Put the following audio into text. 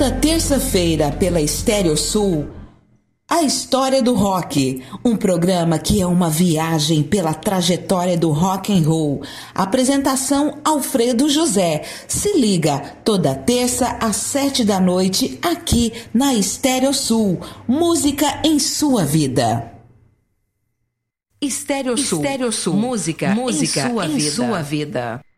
Toda terça-feira pela Estéreo Sul, A História do Rock, um programa que é uma viagem pela trajetória do rock and roll. Apresentação Alfredo José. Se liga, toda terça às 7 da noite, aqui na Estéreo Sul. Música em sua vida. Estéreo Sul. Música em sua vida.